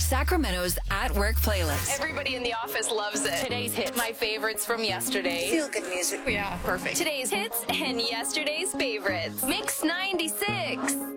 Sacramento's At Work playlist. Everybody in the office loves it. Today's hits, my favorites from yesterday. Feel good music. Yeah, perfect. Today's hits and yesterday's favorites. Mix 96.